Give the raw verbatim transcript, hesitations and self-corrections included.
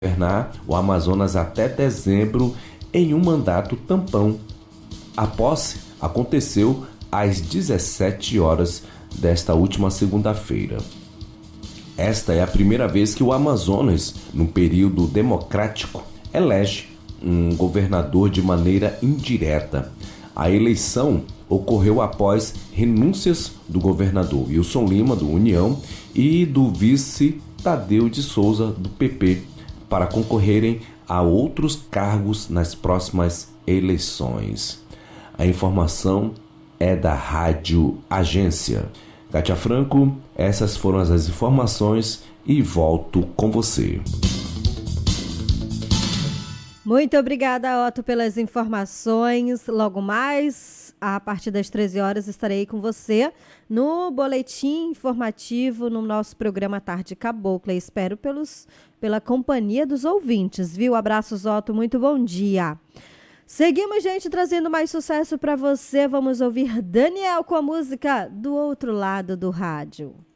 governar o Amazonas até dezembro em um mandato tampão. A posse aconteceu às dezessete horas desta última segunda-feira. Esta é a primeira vez que o Amazonas, num período democrático, elege um governador de maneira indireta. A eleição ocorreu após renúncias do governador Wilson Lima, do União, e do vice Tadeu de Souza, do P P, para concorrerem a outros cargos nas próximas eleições. A informação é da Rádio Agência. Kátia Franco, essas foram as informações e volto com você. Muito obrigada, Otto, pelas informações. Logo mais, a partir das treze horas, estarei com você no boletim informativo no nosso programa Tarde Cabocla. Espero pelos, pela companhia dos ouvintes, viu? Abraços, Otto, muito bom dia. Seguimos, gente, trazendo mais sucesso para você. Vamos ouvir Daniel com a música Do Outro Lado do Rádio.